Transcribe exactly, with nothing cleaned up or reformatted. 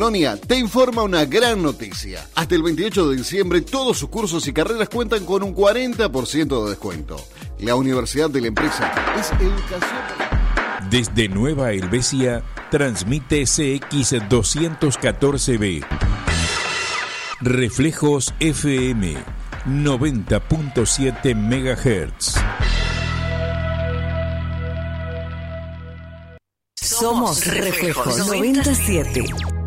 Colonia te informa una gran noticia. Hasta el veintiocho de diciembre todos sus cursos y carreras cuentan con un cuarenta por ciento de descuento. La Universidad de la Empresa es educación. Desde Nueva Helvecia transmite C X doscientos catorce B. Reflejos F M noventa punto siete megahertz. Somos Reflejos noventa y siete.